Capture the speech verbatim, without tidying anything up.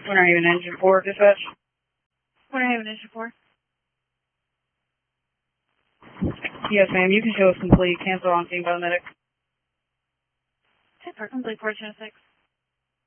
Winter Haven Engine four, dispatch. Winter Haven Engine four. Yes, ma'am. You can show us complete. Cancel on scene by the medic. ten four, complete four two six.